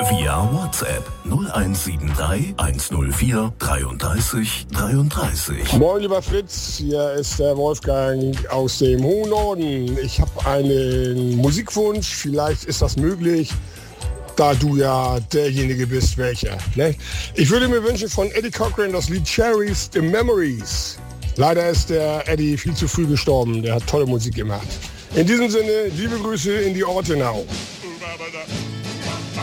via WhatsApp 0173 104 33 33. Moin lieber Fritz, hier ist der Wolfgang aus dem hohen Norden. Ich habe einen Musikwunsch, vielleicht ist das möglich, da du ja derjenige bist, welcher. Ne? Ich würde mir wünschen von Eddie Cochran das Lied Cherries, The Memories. Leider ist der Eddie viel zu früh gestorben, der hat tolle Musik gemacht. In diesem Sinne, liebe Grüße in die Ortenau.